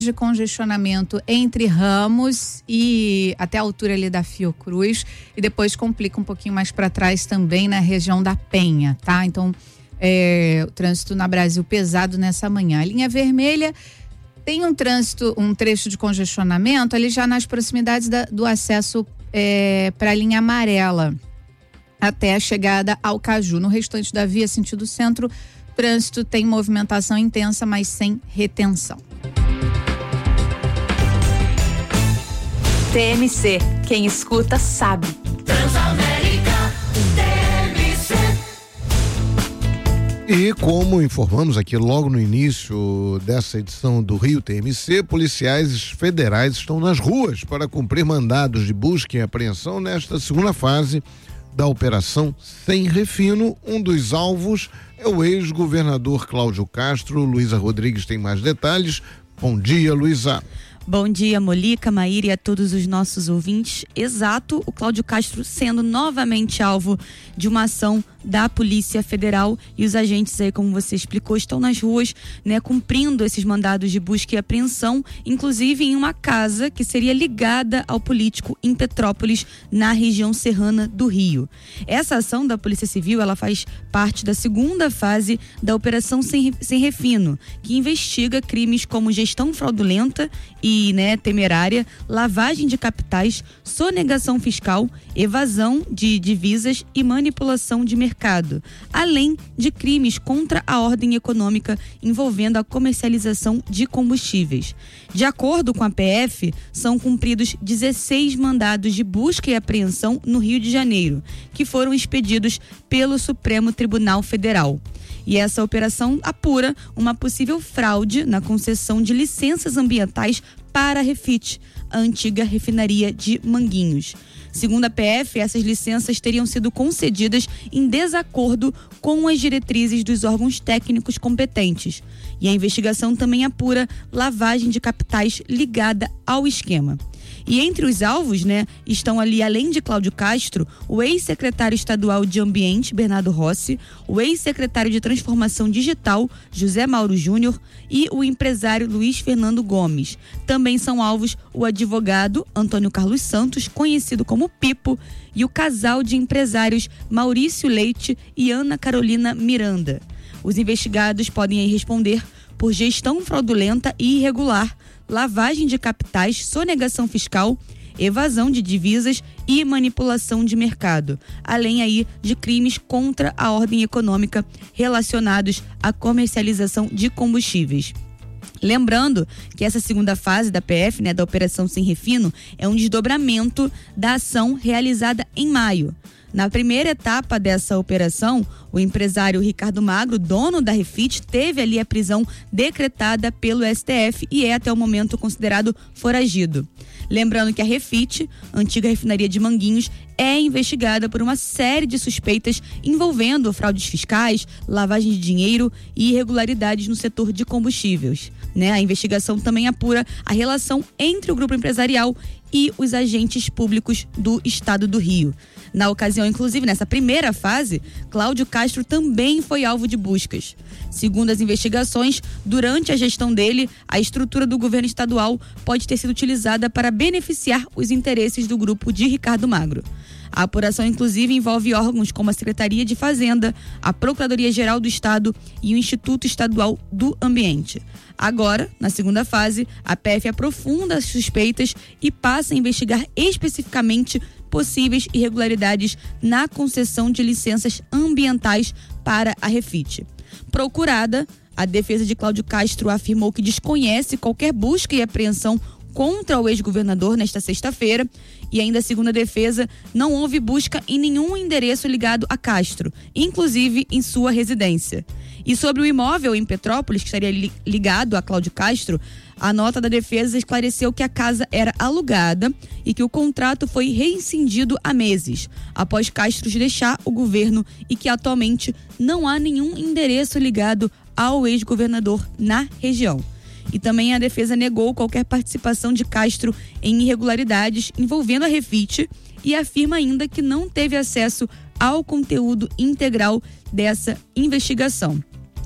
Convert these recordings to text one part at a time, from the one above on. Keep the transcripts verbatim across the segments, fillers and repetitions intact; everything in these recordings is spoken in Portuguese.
de congestionamento entre Ramos e até a altura ali da Fiocruz, e depois complica um pouquinho mais para trás também na região da Penha, tá? Então, é, o trânsito na Brasil pesado nessa manhã. A linha vermelha tem um trânsito, um trecho de congestionamento ali já nas proximidades da, do acesso é, para a linha amarela até a chegada ao Caju. No restante da via sentido centro, o trânsito tem movimentação intensa, mas sem retenção. T M C, quem escuta sabe. Transamérica, T M C. E como informamos aqui logo no início dessa edição do Rio T M C, policiais federais estão nas ruas para cumprir mandados de busca e apreensão nesta segunda fase da Operação Sem Refino. Um dos alvos é o ex-governador Cláudio Castro. Luísa Rodrigues tem mais detalhes. Bom dia, Luísa. Bom dia, Molica, Maíra e a todos os nossos ouvintes. Exato, o Cláudio Castro sendo novamente alvo de uma ação da Polícia Federal, e os agentes aí, como você explicou, estão nas ruas, né, cumprindo esses mandados de busca e apreensão, inclusive em uma casa que seria ligada ao político em Petrópolis, na região serrana do Rio. Essa ação da Polícia Civil, ela faz parte da segunda fase da Operação Sem, Sem Refino, que investiga crimes como gestão fraudulenta e, né, temerária, lavagem de capitais, sonegação fiscal, evasão de divisas e manipulação de mercado, além de crimes contra a ordem econômica envolvendo a comercialização de combustíveis. De acordo com a P F, são cumpridos dezesseis mandados de busca e apreensão no Rio de Janeiro, que foram expedidos pelo Supremo Tribunal Federal. E essa operação apura uma possível fraude na concessão de licenças ambientais para a Refit, a antiga refinaria de Manguinhos. Segundo a P F, essas licenças teriam sido concedidas em desacordo com as diretrizes dos órgãos técnicos competentes. E a investigação também apura lavagem de capitais ligada ao esquema. E entre os alvos, né, estão ali, além de Cláudio Castro, o ex-secretário estadual de Ambiente, Bernardo Rossi, o ex-secretário de Transformação Digital, José Mauro Júnior, e o empresário Luiz Fernando Gomes. Também são alvos o advogado Antônio Carlos Santos, conhecido como Pipo, e o casal de empresários Maurício Leite e Ana Carolina Miranda. Os investigados podem aí responder por gestão fraudulenta e irregular, lavagem de capitais, sonegação fiscal, evasão de divisas e manipulação de mercado, além aí de crimes contra a ordem econômica relacionados à comercialização de combustíveis. Lembrando que essa segunda fase da P F, né, da Operação Sem Refino, é um desdobramento da ação realizada em maio. Na primeira etapa dessa operação, o empresário Ricardo Magro, dono da Refit, teve ali a prisão decretada pelo S T F e é até o momento considerado foragido. Lembrando que a Refit, antiga refinaria de Manguinhos, é investigada por uma série de suspeitas envolvendo fraudes fiscais, lavagem de dinheiro e irregularidades no setor de combustíveis. Né? A investigação também apura a relação entre o grupo empresarial e os agentes públicos do estado do Rio. Na ocasião, inclusive, nessa primeira fase, Cláudio Castro também foi alvo de buscas. Segundo as investigações, durante a gestão dele, a estrutura do governo estadual pode ter sido utilizada para beneficiar os interesses do grupo de Ricardo Magro. A apuração, inclusive, envolve órgãos como a Secretaria de Fazenda, a Procuradoria-Geral do Estado e o Instituto Estadual do Ambiente. Agora, na segunda fase, a P F aprofunda as suspeitas e passa a investigar especificamente possíveis irregularidades na concessão de licenças ambientais para a Refit. Procurada, a defesa de Cláudio Castro afirmou que desconhece qualquer busca e apreensão contra o ex-governador nesta sexta-feira, e ainda segundo a defesa, não houve busca em nenhum endereço ligado a Castro, inclusive em sua residência. E sobre o imóvel em Petrópolis, que estaria ligado a Cláudio Castro, a nota da defesa esclareceu que a casa era alugada e que o contrato foi rescindido há meses, após Castro deixar o governo, e que atualmente não há nenhum endereço ligado ao ex-governador na região. E também a defesa negou qualquer participação de Castro em irregularidades envolvendo a Refit e afirma ainda que não teve acesso ao conteúdo integral dessa investigação.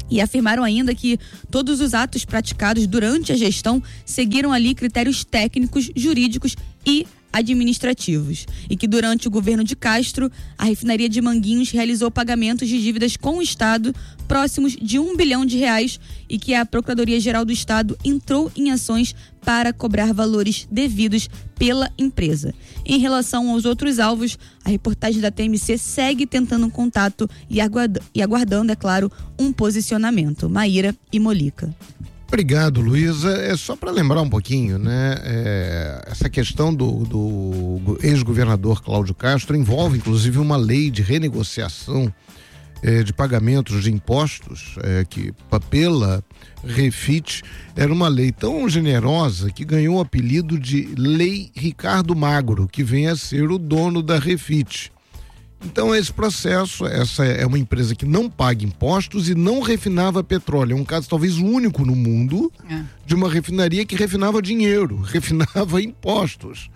E afirmaram ainda que todos os atos praticados durante a gestão seguiram ali critérios técnicos, jurídicos e administrativos. E que durante o governo de Castro, a refinaria de Manguinhos realizou pagamentos de dívidas com o Estado próximos de um bilhão de reais e que a Procuradoria-Geral do Estado entrou em ações para cobrar valores devidos pela empresa. Em relação aos outros alvos, a reportagem da T M C segue tentando um contato e aguardando, e aguardando, é claro, um posicionamento. Maíra e Molica. Obrigado, Luísa. É só para lembrar um pouquinho, né? É, essa questão do, do ex-governador Cláudio Castro envolve, inclusive, uma lei de renegociação é, de pagamentos de impostos é, que, pela Refit, era uma lei tão generosa que ganhou o apelido de Lei Ricardo Magro, que vem a ser o dono da Refit. Então, esse processo, essa é uma empresa que não paga impostos e não refinava petróleo. É um caso talvez único no mundo é. de uma refinaria que refinava dinheiro, refinava impostos.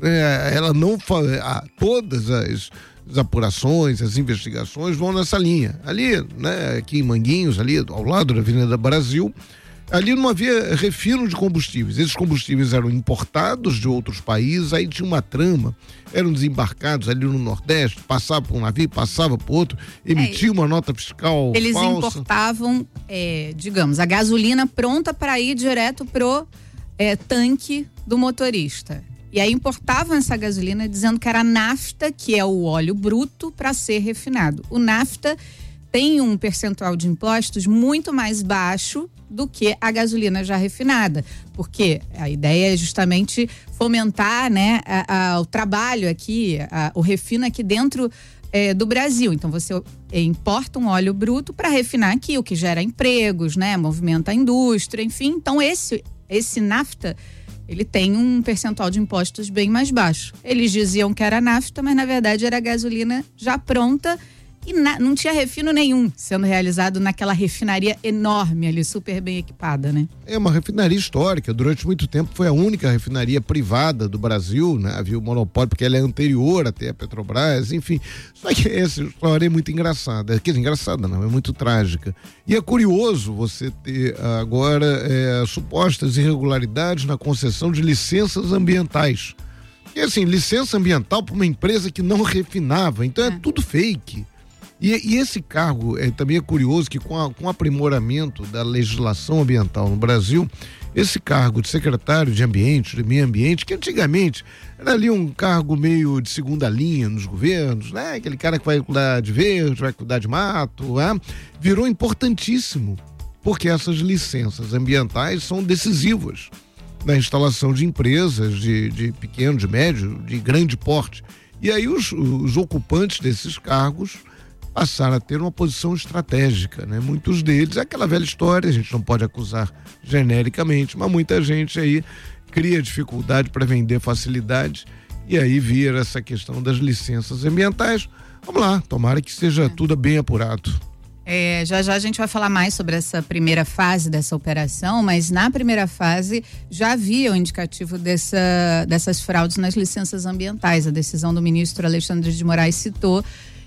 É, ela não ah, todas as, as apurações, as investigações vão nessa linha. Ali, né, aqui em Manguinhos, ali ao lado da Avenida Brasil, ali não havia refino de combustíveis. Esses combustíveis eram importados de outros países, aí tinha uma trama, eram desembarcados ali no Nordeste, passava por um navio, passava por outro, emitia é, uma nota fiscal eles falsa. Eles importavam, é, digamos, a gasolina pronta para ir direto pro é, tanque do motorista. E aí importavam essa gasolina dizendo que era nafta, que é o óleo bruto, para ser refinado. O nafta tem um percentual de impostos muito mais baixo do que a gasolina já refinada, porque a ideia é justamente fomentar, né, a, a, o trabalho aqui, a, o refino aqui dentro é, do Brasil. Então você importa um óleo bruto para refinar aqui, o que gera empregos, né, movimenta a indústria, enfim. Então esse, esse nafta, ele tem um percentual de impostos bem mais baixo. Eles diziam que era nafta, mas na verdade era gasolina já pronta e na, não tinha refino nenhum sendo realizado naquela refinaria enorme ali, super bem equipada, né? É uma refinaria histórica, durante muito tempo foi a única refinaria privada do Brasil, né? Havia o monopólio porque ela é anterior até a Petrobras, enfim. Só que essa história é muito engraçada, quer dizer, engraçada não, é muito trágica. E é curioso você ter agora é, supostas irregularidades na concessão de licenças ambientais. E assim, licença ambiental para uma empresa que não refinava, então é, é. tudo fake. E, e esse cargo é, também é curioso que com, a, com o aprimoramento da legislação ambiental no Brasil, esse cargo de secretário de ambiente, de meio ambiente, que antigamente era ali um cargo meio de segunda linha nos governos, né? Aquele cara que vai cuidar de verde, vai cuidar de mato, né? Virou importantíssimo, porque essas licenças ambientais são decisivas na instalação de empresas de, de pequeno, de médio, de grande porte. E aí os, os ocupantes desses cargos passaram a ter uma posição estratégica, né? Muitos deles, é aquela velha história, a gente não pode acusar genericamente, mas muita gente aí cria dificuldade para vender facilidade e aí vira essa questão das licenças ambientais. Vamos lá, tomara que seja é. tudo bem apurado. É, já já a gente vai falar mais sobre essa primeira fase dessa operação, mas na primeira fase já havia o indicativo dessa, dessas fraudes nas licenças ambientais. A decisão do ministro Alexandre de Moraes citou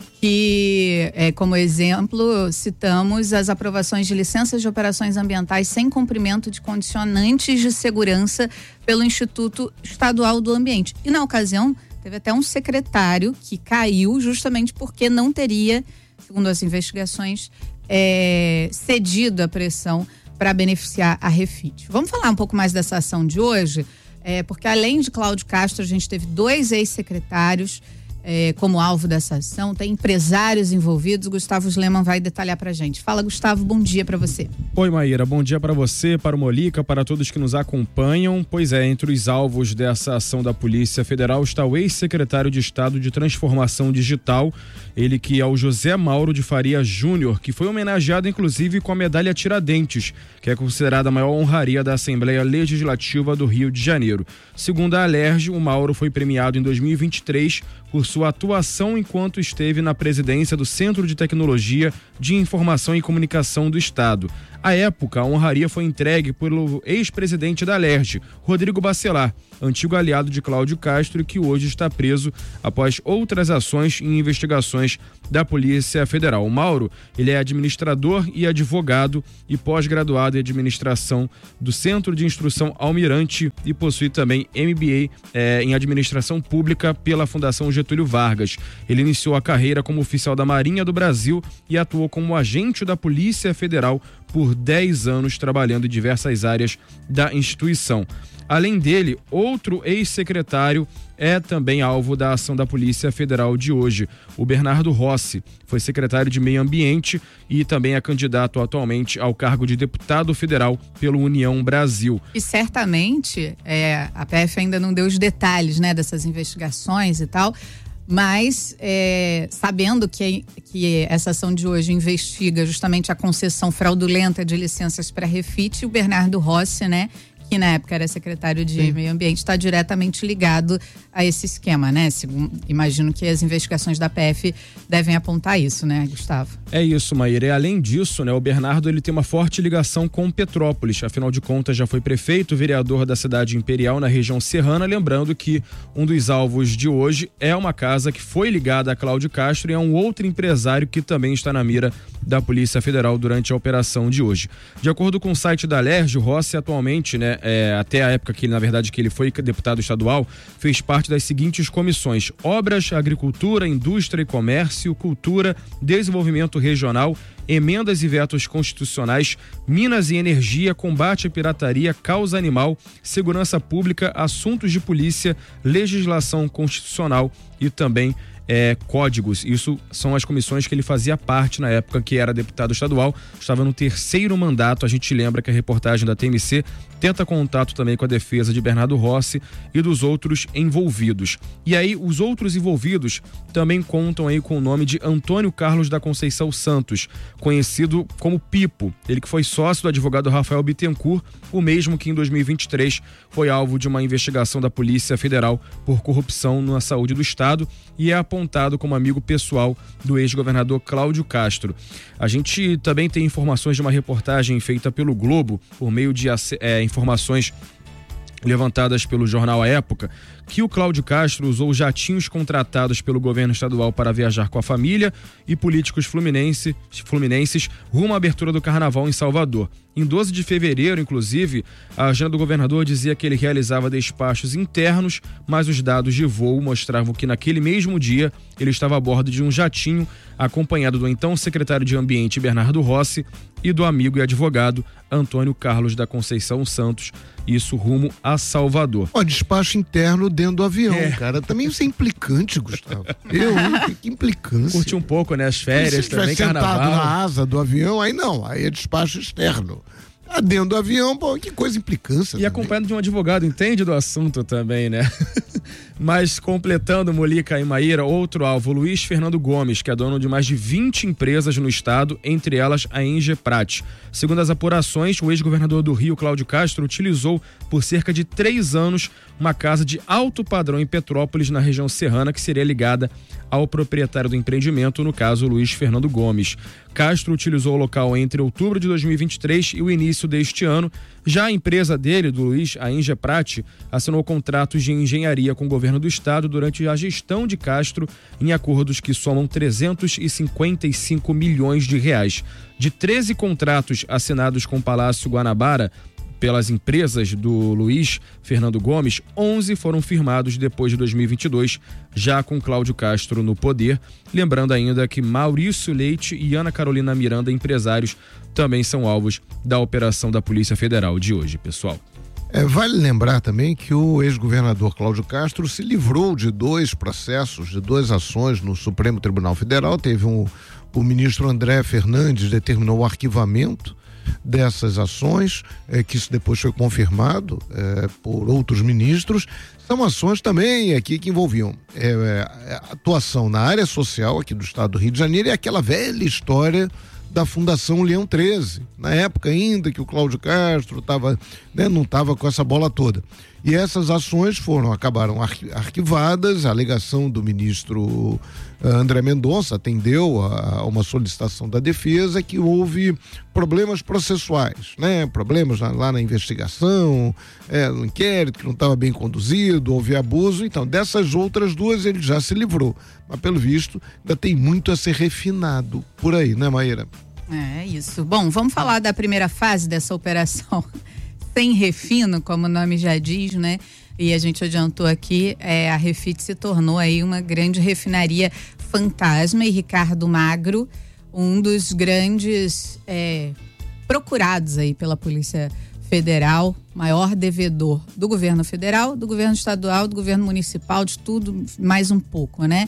que, é, como exemplo, citamos as aprovações de licenças de operações ambientais sem cumprimento de condicionantes de segurança pelo Instituto Estadual do Ambiente. E na ocasião, teve até um secretário que caiu justamente porque não teria, segundo as investigações, é, cedido à pressão para beneficiar a Refit. Vamos falar um pouco mais dessa ação de hoje, é, porque além de Cláudio Castro, a gente teve dois ex-secretários É, como alvo dessa ação, tem empresários envolvidos. Gustavo Sleman vai detalhar pra gente. Fala, Gustavo, bom dia pra você. Oi, Maíra, bom dia pra você, para o Molica, para todos que nos acompanham. Pois é, entre os alvos dessa ação da Polícia Federal está o ex-secretário de Estado de Transformação Digital, ele que é o José Mauro de Faria Júnior, que foi homenageado inclusive com a medalha Tiradentes, que é considerada a maior honraria da Assembleia Legislativa do Rio de Janeiro. Segundo a Alerj, o Mauro foi premiado em dois mil e vinte e três por sua atuação enquanto esteve na presidência do Centro de Tecnologia de Informação e Comunicação do Estado. À época, a honraria foi entregue pelo ex-presidente da Alerj, Rodrigo Bacelar, antigo aliado de Cláudio Castro, que hoje está preso após outras ações e investigações da Polícia Federal. O Mauro, ele é administrador e advogado e pós-graduado em administração do Centro de Instrução Almirante e possui também M B A eh, em administração pública pela Fundação Getúlio Vargas. Ele iniciou a carreira como oficial da Marinha do Brasil e atuou como agente da Polícia Federal por dez anos, trabalhando em diversas áreas da instituição. Além dele, outro ex-secretário é também alvo da ação da Polícia Federal de hoje. O Bernardo Rossi foi secretário de Meio Ambiente e também é candidato atualmente ao cargo de deputado federal pelo União Brasil. E certamente é, a P F ainda não deu os detalhes, né, dessas investigações e tal, mas é, sabendo que, que essa ação de hoje investiga justamente a concessão fraudulenta de licenças para refit, o Bernardo Rossi, né, que na época era secretário de Sim. Meio Ambiente, está diretamente ligado a esse esquema, né? Segundo, imagino que as investigações da P F devem apontar isso, né, Gustavo? É isso, Maíra. E além disso, né, o Bernardo ele tem uma forte ligação com Petrópolis. Afinal de contas, já foi prefeito, vereador da cidade imperial na região serrana. Lembrando que um dos alvos de hoje é uma casa que foi ligada a Cláudio Castro e é um outro empresário que também está na mira da Polícia Federal durante a operação de hoje. De acordo com o site da Alerj, o Rossi atualmente, né, é, até a época que ele, na verdade, que ele foi deputado estadual, fez parte das seguintes comissões: Obras, Agricultura, Indústria e Comércio, Cultura, Desenvolvimento Regional, Emendas e Vetos Constitucionais, Minas e Energia, Combate à Pirataria, Causa Animal, Segurança Pública, Assuntos de Polícia, Legislação Constitucional e também É, códigos. Isso são as comissões que ele fazia parte na época que era deputado estadual, estava no terceiro mandato. A gente lembra que a reportagem da T M C tenta contato também com a defesa de Bernardo Rossi e dos outros envolvidos. E aí os outros envolvidos também contam aí com o nome de Antônio Carlos da Conceição Santos, conhecido como Pipo, ele que foi sócio do advogado Rafael Bittencourt, o mesmo que em dois mil e vinte e três foi alvo de uma investigação da Polícia Federal por corrupção na saúde do estado e é apontado como amigo pessoal do ex-governador Cláudio Castro. A gente também tem informações de uma reportagem feita pelo Globo, por meio de é, informações levantadas pelo jornal A Época, que o Cláudio Castro usou jatinhos contratados pelo governo estadual para viajar com a família e políticos fluminense, fluminenses rumo à abertura do Carnaval em Salvador. Em doze de fevereiro, inclusive, a agenda do governador dizia que ele realizava despachos internos, mas os dados de voo mostravam que naquele mesmo dia ele estava a bordo de um jatinho, acompanhado do então secretário de Ambiente Bernardo Rossi e do amigo e advogado Antônio Carlos da Conceição Santos, isso rumo a Salvador. Ó, despacho interno dentro do avião, é. cara. Também isso é implicante, Gustavo. Eu, hein? Que implicância. Curte um pouco, né? As férias, se também carnaval. Sentado na asa do avião, aí não, aí é despacho externo. Tá dentro do avião, pô, que coisa implicância. E também. Acompanhado de um advogado, entende do assunto também, né? Mas completando Molica e Maíra, outro alvo, Luiz Fernando Gomes, que é dono de mais de vinte empresas no estado, entre elas a Engeprat. Segundo as apurações, o ex-governador do Rio, Cláudio Castro, utilizou por cerca de três anos uma casa de alto padrão em Petrópolis, na região serrana, que seria ligada ao proprietário do empreendimento, no caso Luiz Fernando Gomes. Castro utilizou o local entre outubro de dois mil e vinte e três e o início deste ano. Já a empresa dele, do Luiz, a Engeprat, assinou contratos de engenharia com o governo do estado durante a gestão de Castro, em acordos que somam trezentos e cinquenta e cinco milhões de reais. De treze contratos assinados com o Palácio Guanabara pelas empresas do Luiz Fernando Gomes, onze foram firmados depois de dois mil e vinte e dois, já com Cláudio Castro no poder. Lembrando ainda que Maurício Leite e Ana Carolina Miranda, empresários, também são alvos da operação da Polícia Federal de hoje, pessoal. É, vale lembrar também que o ex-governador Cláudio Castro se livrou de dois processos, de duas ações no Supremo Tribunal Federal. Teve um, o ministro André Fernandes determinou o arquivamento dessas ações, é, que isso depois foi confirmado é, por outros ministros. São ações também aqui que envolviam é, é, atuação na área social aqui do estado do Rio de Janeiro e aquela velha história da Fundação Leão treze, na época ainda que o Cláudio Castro tava, né, não estava com essa bola toda. E essas ações foram, acabaram arquivadas. A alegação do ministro André Mendonça atendeu a, a uma solicitação da defesa que houve problemas processuais, né? Problemas lá, lá na investigação, é, no inquérito que não estava bem conduzido, houve abuso. Então, dessas outras duas ele já se livrou. Mas, pelo visto, ainda tem muito a ser refinado por aí, né, Maíra? É isso. Bom, vamos falar da primeira fase dessa operação sem refino, como o nome já diz, né? E a gente adiantou aqui, é, a Refit se tornou aí uma grande refinaria fantasma, e Ricardo Magro, um dos grandes é, procurados aí pela Polícia Federal, maior devedor do governo federal, do governo estadual, do governo municipal, de tudo, mais um pouco, né?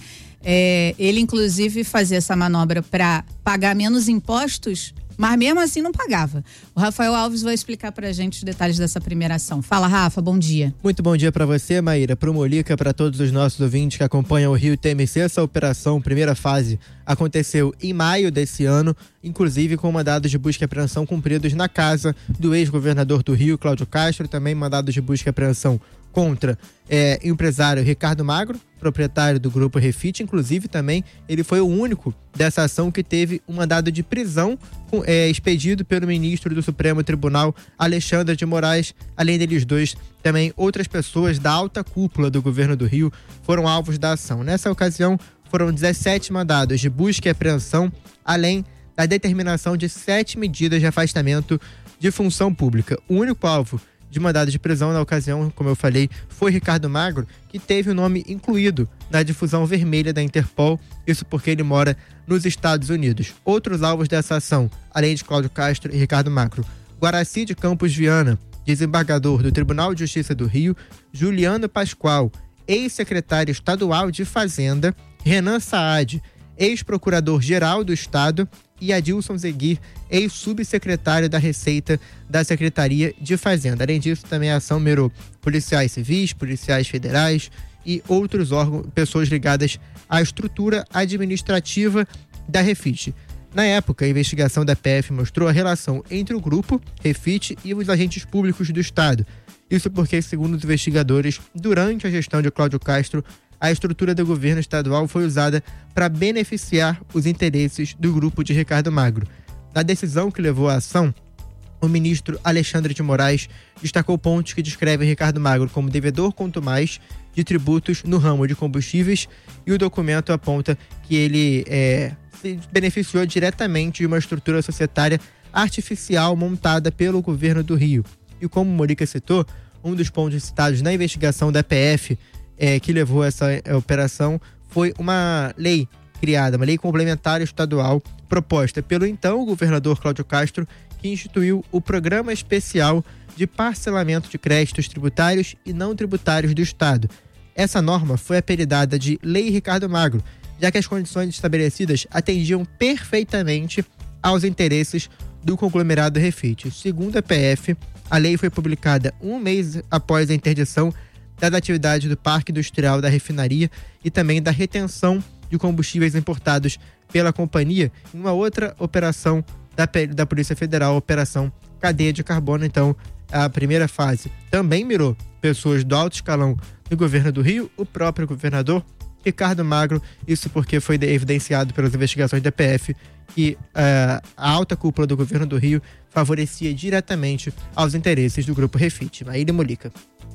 É, ele, inclusive, fazia essa manobra para pagar menos impostos, mas mesmo assim não pagava. O Rafael Alves vai explicar pra gente os detalhes dessa primeira ação. Fala, Rafa, bom dia. Muito bom dia pra você, Maíra, pro Molica, pra todos os nossos ouvintes que acompanham o Rio T M C. Essa operação, primeira fase, aconteceu em maio desse ano, inclusive com mandados de busca e apreensão cumpridos na casa do ex-governador do Rio, Cláudio Castro, também mandados de busca e apreensão contra é, o empresário Ricardo Magro, proprietário do grupo Refit. Inclusive, também ele foi o único dessa ação que teve um mandado de prisão com, é, expedido pelo ministro do Supremo Tribunal, Alexandre de Moraes. Além deles dois, também outras pessoas da alta cúpula do governo do Rio foram alvos da ação. Nessa ocasião, foram dezessete mandados de busca e apreensão, além da determinação de sete medidas de afastamento de função pública. O único alvo de mandado de prisão na ocasião, como eu falei, foi Ricardo Magro, que teve o nome incluído na difusão vermelha da Interpol, isso porque ele mora nos Estados Unidos. Outros alvos dessa ação, além de Cláudio Castro e Ricardo Magro: Guaraci de Campos Viana, desembargador do Tribunal de Justiça do Rio; Juliano Pascoal, ex-secretário estadual de Fazenda; Renan Saad, ex-procurador-geral do Estado; e Adilson Zeguir, ex-subsecretário da Receita da Secretaria de Fazenda. Além disso, também a ação mirou policiais civis, policiais federais e outros órgãos, pessoas ligadas à estrutura administrativa da Refit. Na época, a investigação da P F mostrou a relação entre o grupo Refit e os agentes públicos do Estado. Isso porque, segundo os investigadores, durante a gestão de Cláudio Castro, a estrutura do governo estadual foi usada para beneficiar os interesses do grupo de Ricardo Magro. Na decisão que levou à ação, o ministro Alexandre de Moraes destacou pontos que descrevem Ricardo Magro como devedor contumaz de tributos no ramo de combustíveis, e o documento aponta que ele é, se beneficiou diretamente de uma estrutura societária artificial montada pelo governo do Rio. E como o Morica citou, um dos pontos citados na investigação da P F É, que levou essa é, operação foi uma lei criada, uma lei complementar estadual proposta pelo então governador Cláudio Castro, que instituiu o Programa Especial de Parcelamento de Créditos Tributários e Não Tributários do Estado. Essa norma foi apelidada de Lei Ricardo Magro, já que as condições estabelecidas atendiam perfeitamente aos interesses do conglomerado Refit. Segundo a P F, a lei foi publicada um mês após a interdição das atividades do Parque Industrial da Refinaria e também da retenção de combustíveis importados pela companhia, em uma outra operação da, da Polícia Federal, a Operação Cadeia de Carbono. Então, a primeira fase também mirou pessoas do alto escalão do governo do Rio, o próprio governador Ricardo Magro, isso porque foi evidenciado pelas investigações da P F que uh, a alta cúpula do governo do Rio favorecia diretamente aos interesses do grupo Refit. Maíra Molica.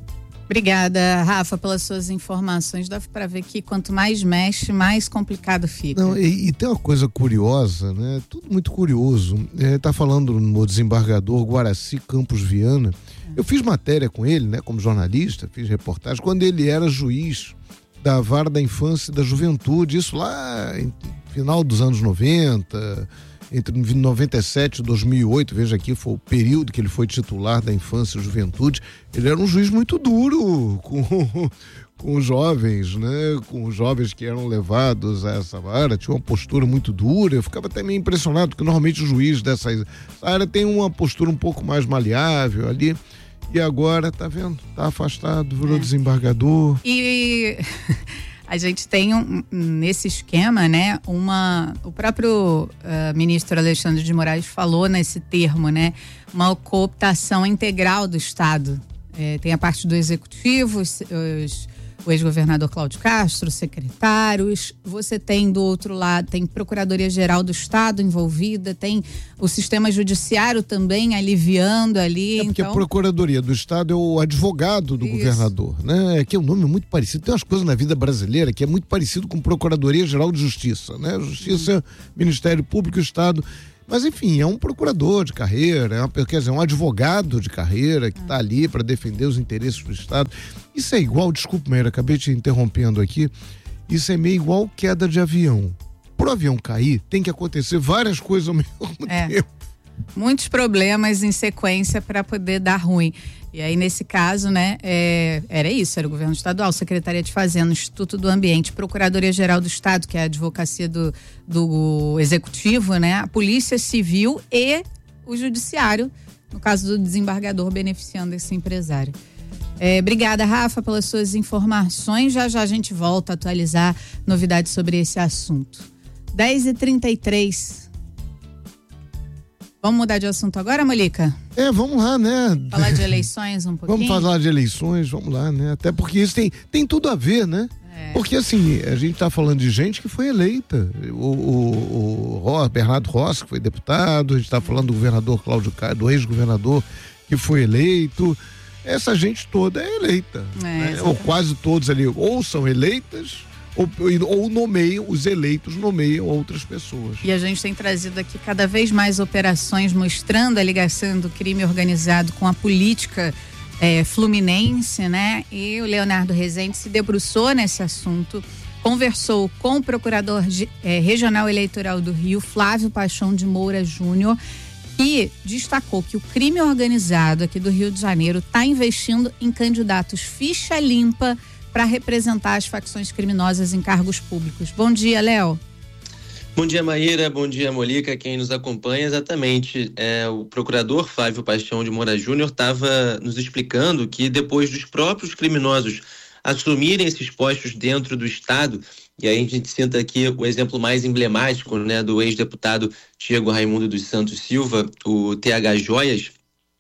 Obrigada, Rafa, pelas suas informações. Dá para ver que quanto mais mexe, mais complicado fica. Não, e, e tem uma coisa curiosa, né? Tudo muito curioso. É, tá falando no desembargador Guaraci Campos Viana. Eu fiz matéria com ele, né? Como jornalista, fiz reportagem quando ele era juiz da Vara da Infância e da Juventude. Isso lá em final dos anos noventa, entre noventa e sete e dois mil e oito, veja aqui, foi o período que ele foi titular da Infância e Juventude. Ele era um juiz muito duro com, com os jovens, né? Com os jovens que eram levados a essa vara, tinha uma postura muito dura. Eu ficava até meio impressionado, porque normalmente o juiz dessa área tem uma postura um pouco mais maleável ali. E agora, tá vendo? Tá afastado, virou é. desembargador. E a gente tem um, nesse esquema, né, uma, o próprio uh, ministro Alexandre de Moraes falou nesse termo, né, uma cooptação integral do Estado É, tem a parte do executivo, os, os, o ex-governador Cláudio Castro, secretários. Você tem do outro lado, tem Procuradoria-Geral do Estado envolvida, tem o sistema judiciário também aliviando ali. É porque então... a Procuradoria do Estado é o advogado do Isso. governador, né? É que é um nome muito parecido. Tem umas coisas na vida brasileira que é muito parecido com Procuradoria-Geral de Justiça, né? Justiça, hum. Ministério Público e Estado. Mas, enfim, é um procurador de carreira, é uma, quer dizer, um advogado de carreira que está ah. ali para defender os interesses do Estado. Isso é igual, desculpa, Meira, acabei te interrompendo aqui, isso é meio igual queda de avião. Para o avião cair, tem que acontecer várias coisas ao mesmo é. tempo. Muitos problemas em sequência para poder dar ruim. E aí, nesse caso, né, é, era isso, era o governo estadual, Secretaria de Fazenda, Instituto do Ambiente, Procuradoria-Geral do Estado, que é a advocacia do, do Executivo, né, a Polícia Civil e o Judiciário, no caso do desembargador beneficiando esse empresário. É, obrigada, Rafa, pelas suas informações. Já já a gente volta a atualizar novidades sobre esse assunto. dez e trinta e três. Vamos mudar de assunto agora, Molica? É, vamos lá, né? Falar de eleições um pouquinho? Vamos falar de eleições, vamos lá, né? Até porque isso tem, tem tudo a ver, né? É. Porque assim, a gente tá falando de gente que foi eleita. O, o, o Bernardo Rossi, que foi deputado, a gente tá falando do governador Cláudio Castro, do ex-governador que foi eleito. Essa gente toda é eleita. É, né? Ou quase todos ali, ou são eleitas, Ou, ou nomeiam, os eleitos nomeiam outras pessoas. E a gente tem trazido aqui cada vez mais operações mostrando a ligação do crime organizado com a política é, fluminense, né? E o Leonardo Rezende se debruçou nesse assunto, conversou com o procurador é, regional eleitoral do Rio, Flávio Paixão de Moura Júnior, e destacou que o crime organizado aqui do Rio de Janeiro está investindo em candidatos ficha limpa para representar as facções criminosas em cargos públicos. Bom dia, Léo. Bom dia, Maíra. Bom dia, Molica, quem nos acompanha. Exatamente, é, o procurador Flávio Paixão de Moura Júnior estava nos explicando que depois dos próprios criminosos assumirem esses postos dentro do Estado, e aí a gente cita aqui o exemplo mais emblemático, né, do ex-deputado Diego Raimundo dos Santos Silva, o T H Joias,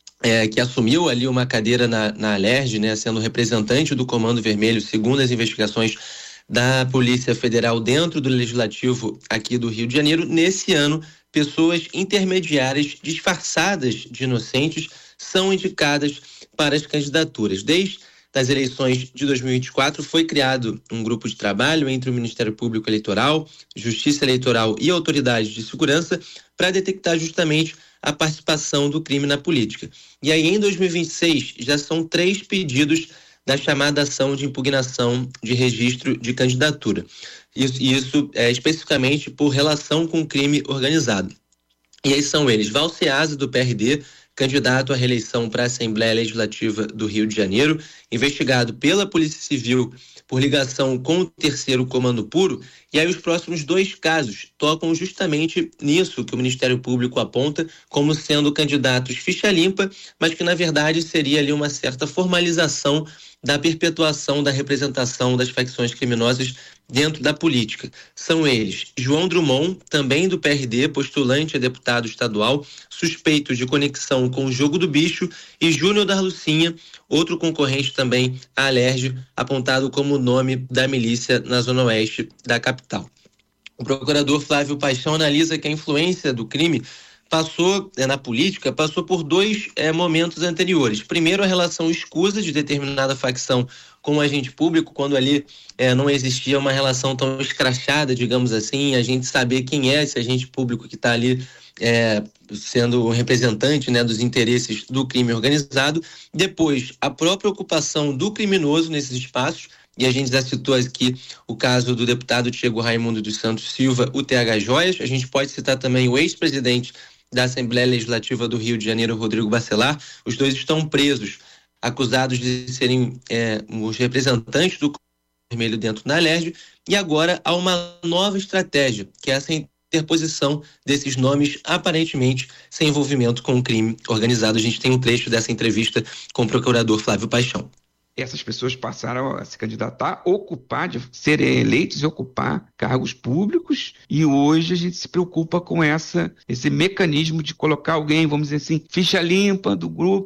É, que assumiu ali uma cadeira na, na Alerj, né, sendo representante do Comando Vermelho, segundo as investigações da Polícia Federal dentro do Legislativo aqui do Rio de Janeiro. Nesse ano, pessoas intermediárias disfarçadas de inocentes são indicadas para as candidaturas. Desde as eleições de dois mil e vinte e quatro, foi criado um grupo de trabalho entre o Ministério Público Eleitoral, Justiça Eleitoral e autoridades de segurança para detectar justamente a participação do crime na política. E aí, em dois mil e vinte e seis, já são três pedidos da chamada ação de impugnação de registro de candidatura. Isso, isso é especificamente por relação com crime organizado. E aí são eles: Valcease, do P R D, candidato à reeleição para a Assembleia Legislativa do Rio de Janeiro, investigado pela Polícia Civil por ligação com o terceiro Comando Puro. E aí os próximos dois casos tocam justamente nisso que o Ministério Público aponta como sendo candidatos ficha limpa, mas que na verdade seria ali uma certa formalização da perpetuação da representação das facções criminosas dentro da política. São eles: João Drummond, também do P R D, postulante a deputado estadual, suspeito de conexão com o Jogo do Bicho, e Júnior da Lucinha, outro concorrente também à Alerj, apontado como nome da milícia na zona oeste da capital. O procurador Flávio Paixão analisa que a influência do crime passou, é, na política, passou por dois é, momentos anteriores. Primeiro, a relação escusa de determinada facção com o agente público, quando ali é, não existia uma relação tão escrachada, digamos assim, a gente saber quem é esse agente público que está ali é, sendo um representante, né, dos interesses do crime organizado. Depois, a própria ocupação do criminoso nesses espaços, e a gente já citou aqui o caso do deputado Diego Raimundo dos Santos Silva, o T H Joias. A gente pode citar também o ex-presidente da Assembleia Legislativa do Rio de Janeiro, Rodrigo Bacelar. Os dois estão presos, acusados de serem é, os representantes do Vermelho dentro da Alerj, e agora há uma nova estratégia, que é essa interposição desses nomes aparentemente sem envolvimento com o crime organizado. A gente tem um trecho dessa entrevista com o procurador Flávio Paixão. Essas pessoas passaram a se candidatar, ocupar, de serem eleitos e ocupar cargos públicos, e hoje a gente se preocupa com essa, esse mecanismo de colocar alguém, vamos dizer assim, ficha limpa do grupo,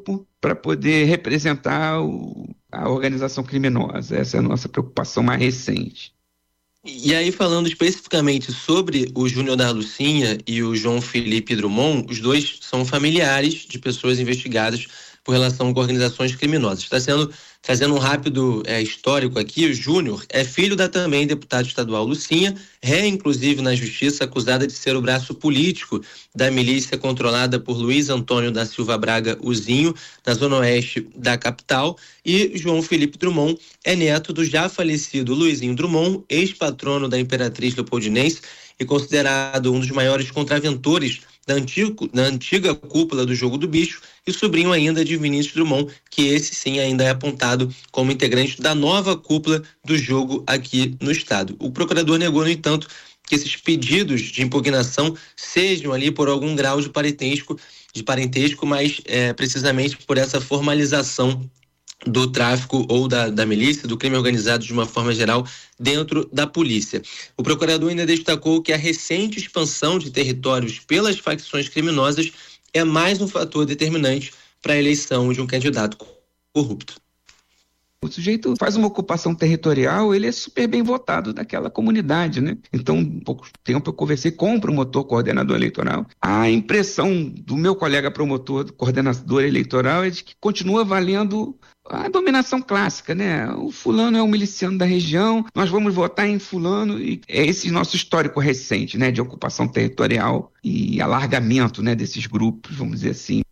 para poder representar o, a organização criminosa. Essa é a nossa preocupação mais recente. E aí, falando especificamente sobre o Júnior da Lucinha e o João Felipe Drummond, os dois são familiares de pessoas investigadas por relação com organizações criminosas. Está sendo, fazendo um rápido é, histórico aqui, o Júnior é filho da também deputada estadual Lucinha, ré, inclusive, na justiça, acusada de ser o braço político da milícia controlada por Luiz Antônio da Silva Braga Uzinho, na zona oeste da capital, e João Felipe Drummond é neto do já falecido Luizinho Drummond, ex-patrono da Imperatriz Leopoldinense e considerado um dos maiores contraventores da, antigo, da antiga cúpula do Jogo do Bicho, e sobrinho ainda de Vinícius Drummond, que esse sim ainda é apontado como integrante da nova cúpula do jogo aqui no estado. O procurador negou, no entanto, que esses pedidos de impugnação sejam ali por algum grau de parentesco, de parentesco, mas é, precisamente por essa formalização do tráfico ou da, da milícia, do crime organizado de uma forma geral dentro da polícia. O procurador ainda destacou que a recente expansão de territórios pelas facções criminosas é mais um fator determinante para a eleição de um candidato corrupto. O sujeito faz uma ocupação territorial, ele é super bem votado naquela comunidade, né? Então, há pouco tempo eu conversei com o promotor coordenador eleitoral. A impressão do meu colega promotor, coordenador eleitoral, é de que continua valendo a dominação clássica, né? O fulano é o miliciano da região, nós vamos votar em fulano, e é esse nosso histórico recente, né? De ocupação territorial e alargamento, né? Desses grupos, vamos dizer assim.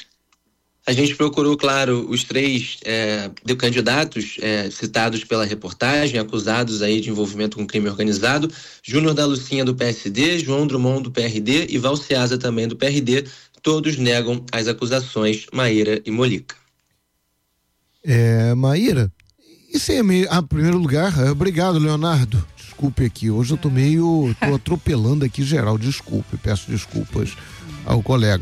A gente procurou, claro, os três é, de candidatos é, citados pela reportagem, acusados aí de envolvimento com crime organizado: Júnior da Lucinha, do P S D, João Drummond, do P R D, e Valceasa, também do P R D. Todos negam as acusações, Maíra e Molica. É, Maíra, isso é meio... Ah, em primeiro lugar, obrigado, Leonardo. Desculpe aqui, hoje eu tô meio... tô atropelando aqui geral, desculpe, peço desculpas ao colega.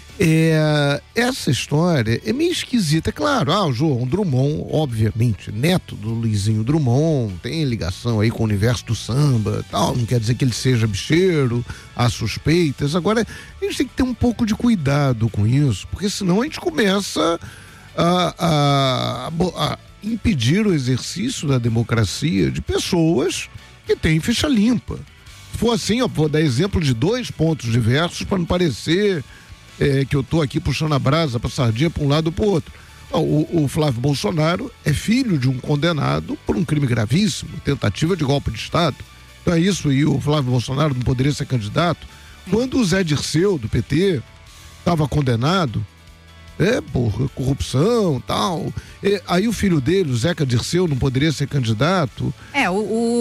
É, essa história é meio esquisita, é claro. Ah, o João Drummond, obviamente, neto do Luizinho Drummond, tem ligação aí com o universo do samba, tal, não quer dizer que ele seja bicheiro, há suspeitas. Agora, a gente tem que ter um pouco de cuidado com isso, porque senão a gente começa a, a, a impedir o exercício da democracia de pessoas que têm ficha limpa. Se for assim, ó, vou dar exemplo de dois pontos diversos para não parecer É, que eu tô aqui puxando a brasa pra sardinha pra um lado ou pro outro. O, o Flávio Bolsonaro é filho de um condenado por um crime gravíssimo, tentativa de golpe de Estado. Então é isso, e o Flávio Bolsonaro não poderia ser candidato. Quando o Zé Dirceu, do P T, estava condenado, é, por corrupção e tal, é, aí o filho dele, o Zeca Dirceu, não poderia ser candidato. É, o,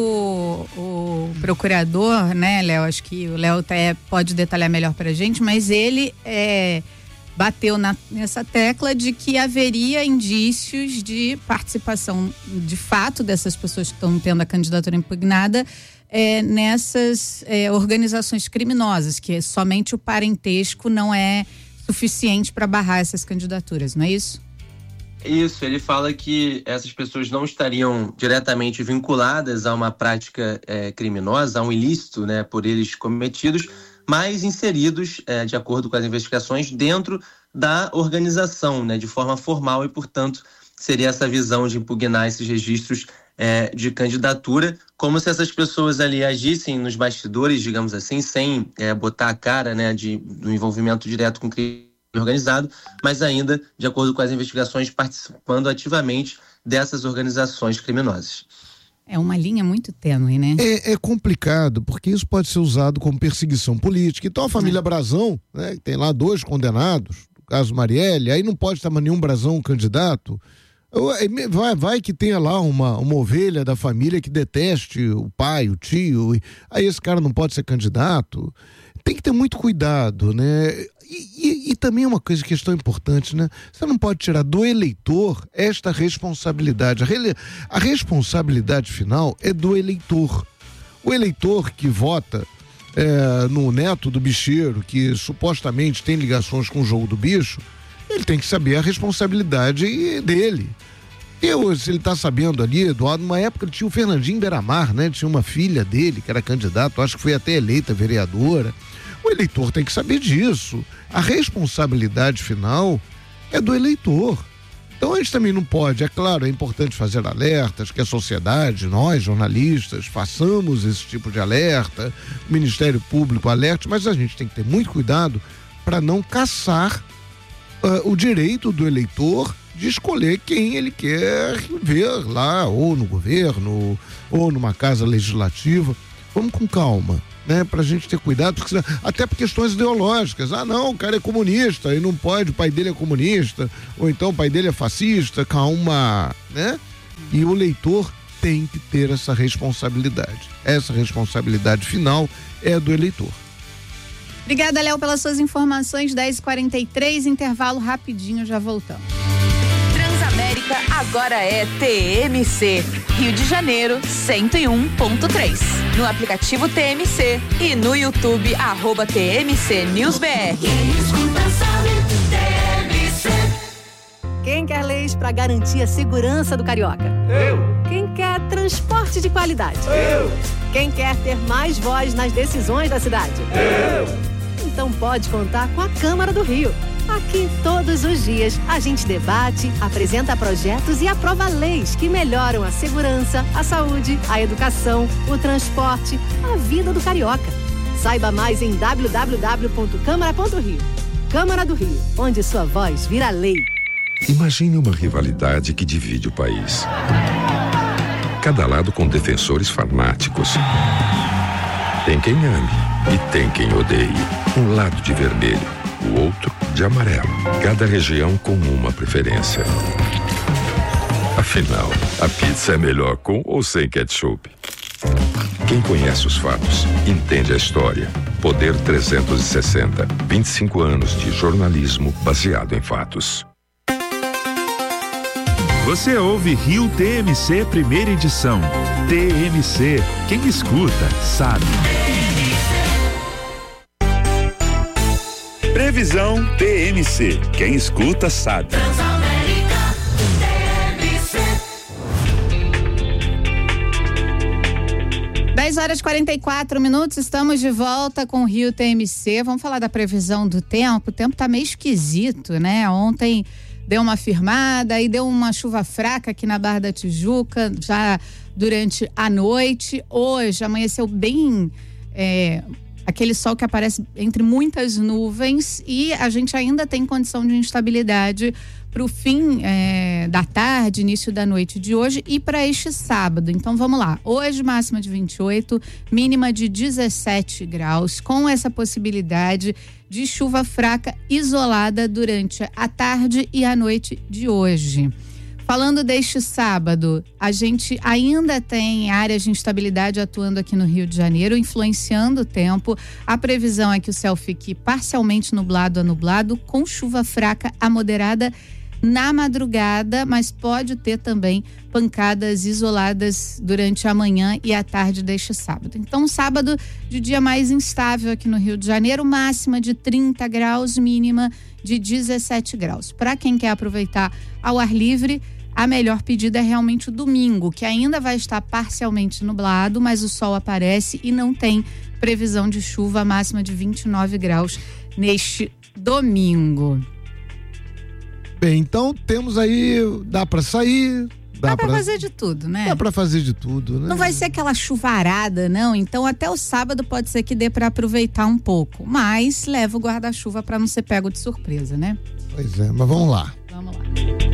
o, o procurador, né, Léo, acho que o Léo até pode detalhar melhor pra gente, mas ele é, bateu na, nessa tecla de que haveria indícios de participação de fato dessas pessoas que estão tendo a candidatura impugnada é, nessas é, organizações criminosas, que somente o parentesco não é suficiente para barrar essas candidaturas, não é isso? Isso, ele fala que essas pessoas não estariam diretamente vinculadas a uma prática é, criminosa, a um ilícito, né, por eles cometidos, mas inseridos, é, de acordo com as investigações, dentro da organização, né, de forma formal, e, portanto, seria essa visão de impugnar esses registros é, de candidatura, como se essas pessoas ali agissem nos bastidores, digamos assim, sem é, botar a cara, né, de, do envolvimento direto com crime organizado, mas ainda, de acordo com as investigações, participando ativamente dessas organizações criminosas. É uma linha muito tênue, né? É, é complicado, porque isso pode ser usado como perseguição política. Então a família é. Brazão, né, que tem lá dois condenados, no caso Marielle, aí não pode estar nenhum Brazão candidato. Vai, vai que tenha lá uma, uma ovelha da família que deteste o pai, o tio, e aí esse cara não pode ser candidato. Tem que ter muito cuidado, né? E, e, e também uma coisa, questão importante, né? Você não pode tirar do eleitor esta responsabilidade. A, rele, a responsabilidade final é do eleitor. O eleitor que vota é, no neto do bicheiro, que supostamente tem ligações com o jogo do bicho, ele tem que saber a responsabilidade dele. Eu, se ele tá sabendo ali, Eduardo, numa época tinha o Fernandinho Beiramar, né? Tinha uma filha dele que era candidato, acho que foi até eleita vereadora. O eleitor tem que saber disso. A responsabilidade final é do eleitor. Então a gente também não pode, é claro, é importante fazer alertas, que a sociedade, nós jornalistas, façamos esse tipo de alerta, o Ministério Público alerte, mas a gente tem que ter muito cuidado para não caçar uh, o direito do eleitor de escolher quem ele quer ver lá, ou no governo, ou numa casa legislativa. Vamos com calma, né? Pra gente ter cuidado, porque, até por questões ideológicas. Ah, não, o cara é comunista e não pode, o pai dele é comunista, ou então o pai dele é fascista. Calma, né? E o eleitor tem que ter essa responsabilidade. Essa responsabilidade final é do eleitor. Obrigada, Léo, pelas suas informações. dez e quarenta e três, intervalo rapidinho, já voltamos. Transamérica agora é T M C, Rio de Janeiro cento e um ponto três. No aplicativo T M C e no YouTube, arroba T M C News B R. Quem escuta sabe, T M C. Quem quer leis para garantir a segurança do carioca? Eu. Quem quer transporte de qualidade? Eu. Quem quer ter mais voz nas decisões da cidade? Eu. Então pode contar com a Câmara do Rio. Aqui, todos os dias, a gente debate, apresenta projetos e aprova leis que melhoram a segurança, a saúde, a educação, o transporte, a vida do carioca. Saiba mais em w w w ponto câmara ponto rio. Câmara do Rio, onde sua voz vira lei. Imagine uma rivalidade que divide o país. Cada lado com defensores fanáticos. Tem quem ame e tem quem odeie. Um lado de vermelho, o outro de amarelo. Cada região com uma preferência. Afinal, a pizza é melhor com ou sem ketchup? Quem conhece os fatos, entende a história. Poder trezentos e sessenta. vinte e cinco anos de jornalismo baseado em fatos. Você ouve Rio T M C primeira edição. T M C, quem escuta sabe. Previsão T M C, quem escuta sabe. Transamérica, T M C. dez horas e quarenta e quatro minutos, estamos de volta com o Rio T M C. Vamos falar da previsão do tempo. O tempo tá meio esquisito, né? Ontem deu uma firmada, aí deu uma chuva fraca aqui na Barra da Tijuca, já durante a noite. Hoje amanheceu bem, é, aquele sol que aparece entre muitas nuvens, e a gente ainda tem condição de instabilidade para o fim é, da tarde, início da noite de hoje e para este sábado. Então vamos lá. Hoje máxima de vinte e oito, mínima de dezessete graus, com essa possibilidade de chuva fraca isolada durante a tarde e a noite de hoje. Falando deste sábado, a gente ainda tem áreas de instabilidade atuando aqui no Rio de Janeiro, influenciando o tempo. A previsão é que o céu fique parcialmente nublado a nublado, com chuva fraca a moderada na madrugada, mas pode ter também pancadas isoladas durante a manhã e a tarde deste sábado. Então, sábado de dia mais instável aqui no Rio de Janeiro, máxima de trinta graus, mínima de dezessete graus. Para quem quer aproveitar ao ar livre, a melhor pedida é realmente o domingo, que ainda vai estar parcialmente nublado, mas o sol aparece e não tem previsão de chuva, máxima de vinte e nove graus neste domingo. Bem, então temos aí, dá pra sair, dá, dá pra, pra fazer de tudo, né? Dá pra fazer de tudo, né? Não vai ser aquela chuvarada, não. Então até o sábado pode ser que dê pra aproveitar um pouco, mas leva o guarda-chuva pra não ser pego de surpresa, né? Pois é, mas vamos lá. Vamos lá.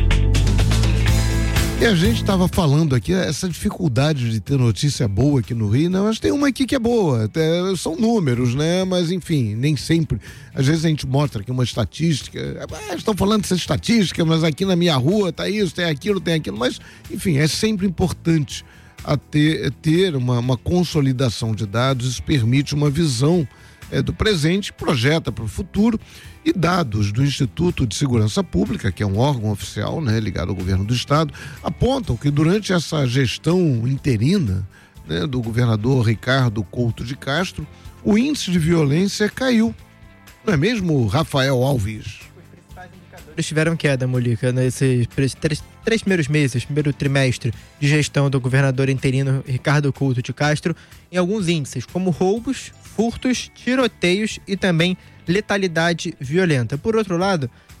E a gente estava falando aqui, essa dificuldade de ter notícia boa aqui no Rio, né? Mas tem uma aqui que é boa, até, são números, né? Mas enfim, nem sempre. Às vezes a gente mostra aqui uma estatística, ah, estão falando dessa estatística, mas aqui na minha rua tá isso, tem aquilo, tem aquilo, mas enfim, é sempre importante a ter, ter uma, uma consolidação de dados, isso permite uma visão é, do presente, projeta para o futuro. E dados do Instituto de Segurança Pública, que é um órgão oficial, né, ligado ao governo do estado, apontam que durante essa gestão interina, né, do governador Ricardo Couto de Castro, o índice de violência caiu. Não é mesmo, Rafael Alves? Os principais indicadores tiveram queda, Molica, nesses três, três primeiros meses, primeiro trimestre de gestão do governador interino Ricardo Couto de Castro, em alguns índices, como roubos, furtos, tiroteios e também letalidade violenta. Por outro lado,